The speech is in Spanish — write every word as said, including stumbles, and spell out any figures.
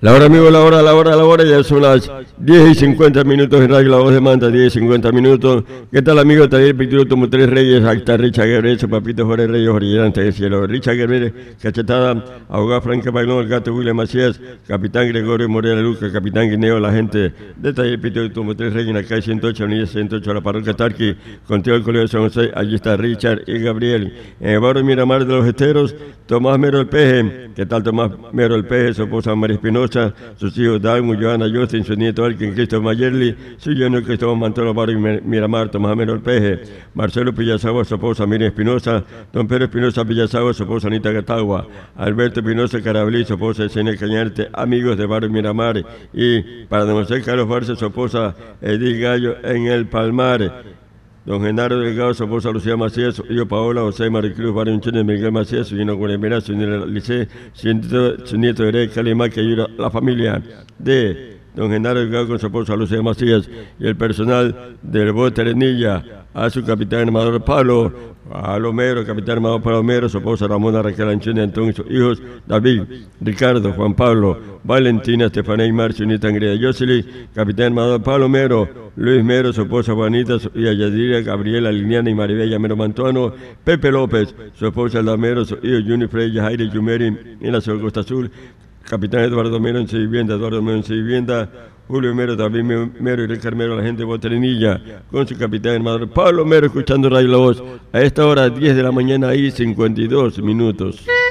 La hora, amigo, la hora, la hora, la hora, ya son las diez y cincuenta minutos en Radio La Voz de Manta, diez y cincuenta minutos. ¿Qué tal, amigo? Taller Pintura como Tres Reyes, acta Richard Guerrero, su papito Jorge Reyes, orillante del cielo. Richard Guerrero, cachetada, abogado Franca Bailón, el gato William Macías, capitán Gregorio Morena Luca, capitán Guineo, la gente de Taller Pintura como Tres Reyes, en la calle ciento ocho, avenida ciento ocho, la parroquia Tarqui, contigo el colegio de San José, allí está Richard y Gabriel. En el barrio Miramar de los Esteros, Tomás Mero el Peje. ¿Qué tal, Tomás Mero el Peje? Su esposa María Espinosa, sus hijos Dalmo, Joana, Justin, su nieto Alkin, Cristo Mayerli, su yerno Cristóbal Mantoro, barrio Miramar, Tomás Mero el Peje, Marcelo Pillazagua, su esposa Miriam Espinosa, don Pedro Espinosa Pillazagua, su esposa Anita Gatagua, Alberto Espinosa Carabelí, su esposa Esenia Cañarte, amigos de barrio Miramar, y para demostrar Carlos Barça, su esposa Edith Gallo en el Palmar. Don Genaro Delgado, su esposa Lucía Macías, su hijo Paola, José Maricruz, Barrio Unchones, Miguel Macías, su yerno Guaremera, su nieto Licey, su nieto, su nieto Erek, Calimá, que ayuda a la familia de don Genaro Delgado con su esposa Lucía Macías y el personal del bote Arenilla, a su capitán armador Pablo, a Lomero, capitán armador Palomero, su esposa Ramona Raquel Anchones, Antón y sus hijos David, Ricardo, Juan Pablo, Valentina, Estefanía y Marcio, Nita Angreda, Yoseli, capitán armador Palomero, Luis Mero, su esposa Juanita, su hija Yadira, Gabriela, Liliana y Maribella Mero Mantuano, Pepe López, su esposa Lamero, su hijo Juni Freya, Jaire Yumeri, en la Costa Azul, capitán Eduardo Mero en su vivienda, Eduardo Mero en su vivienda, Julio Mero, David Mero y Ricardo Mero, la gente de Boterinilla, con su capitán hermano Pablo Mero, escuchando Radio La Voz, a esta hora, diez de la mañana y cincuenta y dos minutos.